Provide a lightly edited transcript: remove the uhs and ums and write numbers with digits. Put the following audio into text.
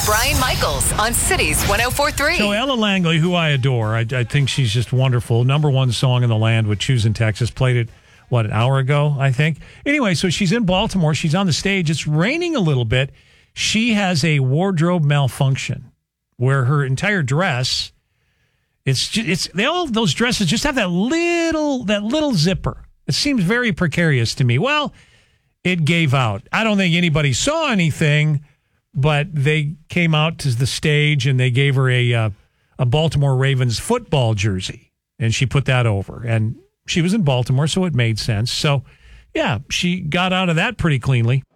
Brian Michaels on Cities 104.3. So Ella Langley, who I adore, I think she's just wonderful. Number one song in the land with Choose in Texas. Played it, an hour ago, I think. Anyway, so she's in Baltimore. She's on the stage. It's raining a little bit. She has a wardrobe malfunction where her entire dress, all those dresses just have that little zipper. It seems very precarious to me. Well, it gave out. I don't think anybody saw anything, but they came out to the stage and they gave her a Baltimore Ravens football jersey, and she put that over. And she was in Baltimore, so it made sense. So, yeah, she got out of that pretty cleanly.